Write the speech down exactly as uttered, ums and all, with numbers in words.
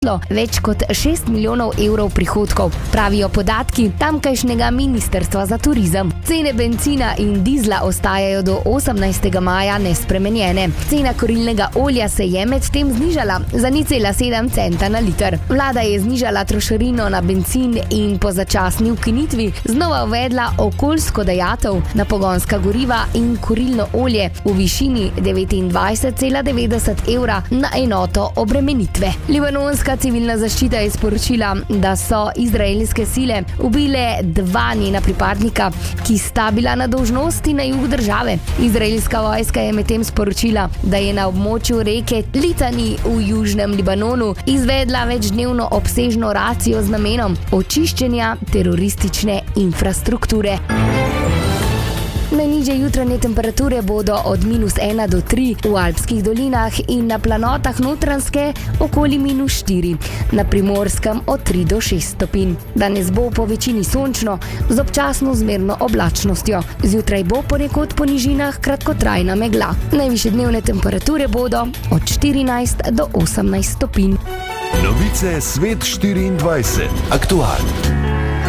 več kot šest milijonov evrov prihodkov, pravijo podatki tamkajšnjega ministrstva za turizem. Cene bencina in dizla ostajajo do osemnajstega maja nespremenjene. Cena kurilnega olja se je medtem znižala za nič cela sedem centa na liter. Vlada je znižala trošarino na bencin in po začasni ukinitvi znova uvedla okoljsko dajatev na pogonska goriva in kurilno olje v višini devetindvajset cela devetdeset evra na enoto obremenitve. Libanonska civilna zaščita je sporočila, da so izraelske sile ubile dva njena pripadnika, ki sta bila na dolžnosti na jugu države. Izraelska vojska je medtem sporočila, da je na območju reke Litani v južnem Libanonu izvedla večdnevno obsežno racijo z namenom očiščenja teroristične infrastrukture. Najnižje jutranje temperature bodo od minus ena do tri v alpskih dolinah in na planotah Notranjske okoli minus štiri, na Primorskem od tri do šest stopinj. Danes bo po večini sončno z občasno zmerno oblačnostjo. Zjutraj bo ponekod po nižinah kratkotrajna megla. Najvišje dnevne temperature bodo od štirinajst do osemnajst stopinj. Novice Svet štiriindvajset. Aktualno.